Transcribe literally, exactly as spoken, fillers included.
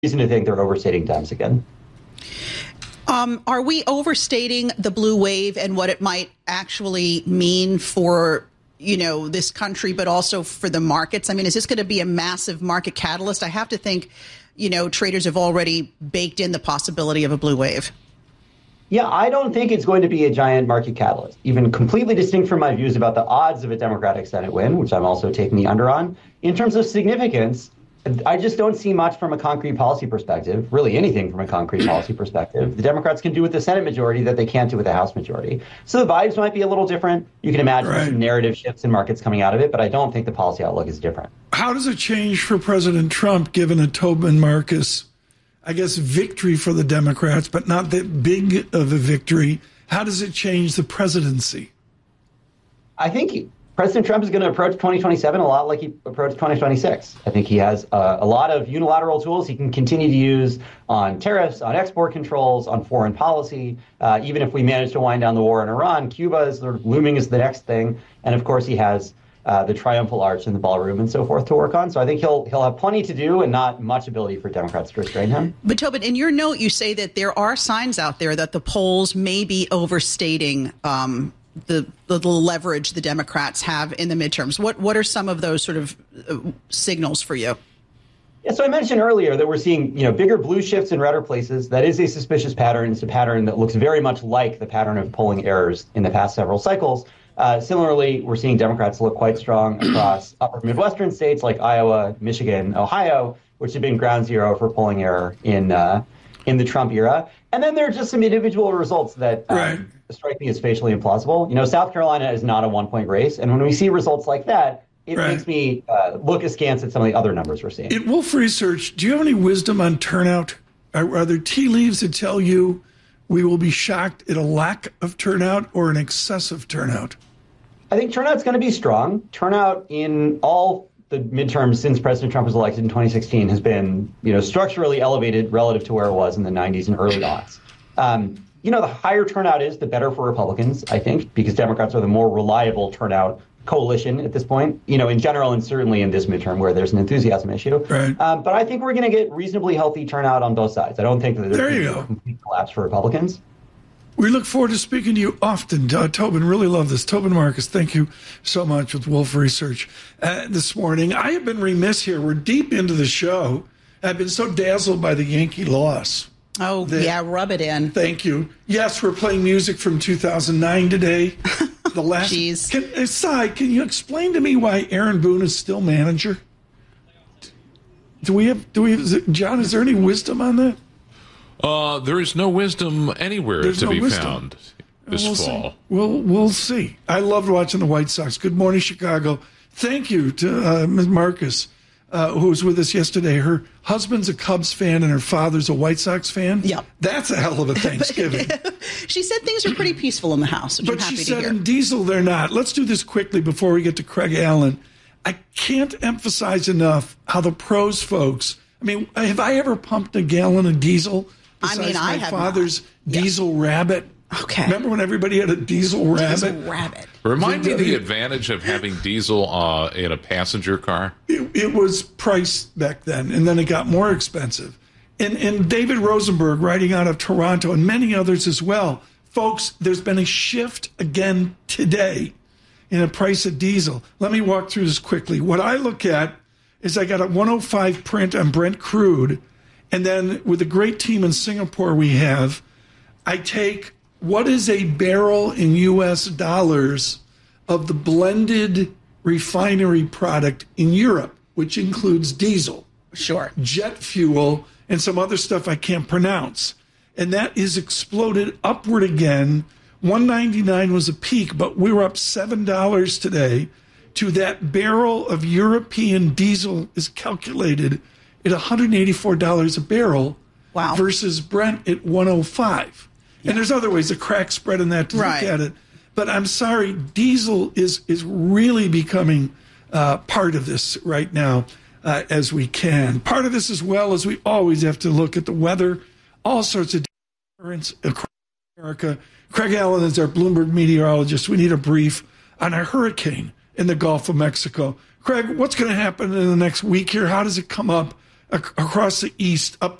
reason to think they're overstating Dems again. Um, are we overstating the blue wave and what it might actually mean for, you know, this country, but also for the markets? I mean, is this going to be a massive market catalyst? I have to think, you know, traders have already baked in the possibility of a blue wave. Yeah, I don't think it's going to be a giant market catalyst, even completely distinct from my views about the odds of a Democratic Senate win, which I'm also taking the under on. In terms of significance, I just don't see much from a concrete policy perspective, really anything from a concrete policy perspective. The Democrats can do with the Senate majority that they can't do with the House majority. So the vibes might be a little different. You can imagine right. some narrative shifts in markets coming out of it, but I don't think the policy outlook is different. How does it change for President Trump, given a Tobin Marcus, I guess, victory for the Democrats, but not that big of a victory? How does it change the presidency? I think President Trump is going to approach twenty twenty-seven a lot like he approached twenty twenty-six. I think he has uh, a lot of unilateral tools he can continue to use on tariffs, on export controls, on foreign policy. Uh, even if we manage to wind down the war in Iran, Cuba is sort of looming as the next thing. And of course, he has uh, the triumphal arch in the ballroom and so forth to work on. So I think he'll he'll have plenty to do and not much ability for Democrats to restrain him. But Tobin, in your note, you say that there are signs out there that the polls may be overstating um The, the the leverage the Democrats have in the midterms. What what are some of those sort of uh, signals for you? Yeah, so I mentioned earlier that we're seeing, you know, bigger blue shifts in redder places. That is a suspicious pattern. It's a pattern that looks very much like the pattern of polling errors in the past several cycles. Uh, similarly, we're seeing Democrats look quite strong across upper Midwestern states like Iowa, Michigan, Ohio, which have been ground zero for polling error in uh, in the Trump era. And then there are just some individual results that um, right. strike me as facially implausible. You know, South Carolina is not a one-point race. And when we see results like that, it right. makes me uh, look askance at some of the other numbers we're seeing. In Wolf Research, do you have any wisdom on turnout? Are, are there tea leaves that tell you we will be shocked at a lack of turnout or an excessive turnout? I think turnout's going to be strong. Turnout in all the midterms since President Trump was elected in twenty sixteen has been, you know, structurally elevated relative to where it was in the nineties and early aughts. Um, you know, the higher turnout is, the better for Republicans, I think, because Democrats are the more reliable turnout coalition at this point, you know, in general, and certainly in this midterm where there's an enthusiasm issue. Right. Um, but I think we're going to get reasonably healthy turnout on both sides. I don't think that there's there going you to be go. a complete collapse for Republicans. We look forward to speaking to you often. Uh, Tobin, really love this. Tobin Marcus, thank you so much with Wolf Research uh, this morning. I have been remiss here. We're deep into the show. I've been so dazzled by the Yankee loss. Oh, that, yeah, rub it in. Thank you. Yes, we're playing music from two thousand nine today. The last. Jeez. Can, aside, can you explain to me why Aaron Boone is still manager? Do we have, do we have, John, is there any wisdom on that? Uh, there is no wisdom anywhere There's to no be wisdom. found this we'll fall. See. We'll, we'll see. I loved watching the White Sox. Good morning, Chicago. Thank you to uh, Miz Marcus, uh, who was with us yesterday. Her husband's a Cubs fan and her father's a White Sox fan. Yeah. That's a hell of a Thanksgiving. She said things are pretty peaceful in the house, which but I'm happy she to said hear. in Diesel they're not. Let's do this quickly before we get to Craig Allen. I can't emphasize enough how the pros folks, I mean, have I ever pumped a gallon of diesel? I mean, my I have father's not. diesel yeah. rabbit. Okay. Remember when everybody had a diesel rabbit? Diesel rabbit. Remind me the advantage of having diesel uh, in a passenger car. It, it was priced back then, and then it got more expensive. And, and David Rosenberg, writing out of Toronto, and many others as well. Folks, there's been a shift again today in the price of diesel. Let me walk through this quickly. What I look at is I got a one oh five print on Brent crude. And then with the great team in Singapore we have, I take what is a barrel in U S dollars of the blended refinery product in Europe, which includes diesel, sure, jet fuel, and some other stuff I can't pronounce. And that is exploded upward again. one ninety-nine was a peak, but we were up seven dollars today to that barrel of European diesel is calculated at one hundred eighty-four dollars a barrel. Wow. Versus Brent at one oh five. Yeah. And there's other ways, a crack spread in that to right. look at it. But I'm sorry, diesel is is really becoming uh, part of this right now uh, as we can. Part of this as well as we always have to look at the weather, all sorts of difference across America. Craig Allen is our Bloomberg meteorologist. We need a brief on a hurricane in the Gulf of Mexico. Craig, what's going to happen in the next week here? How does it come up ac- across the east, up